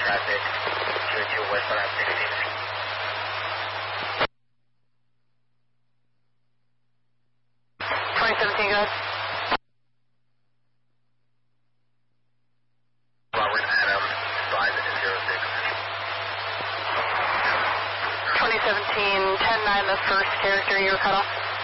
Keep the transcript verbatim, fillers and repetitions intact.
traffic, two two westbound at sixteen. twenty seventeen, go ahead. Robert Adam, five zero six. twenty seventeen, ten nine, the first character you were cut off.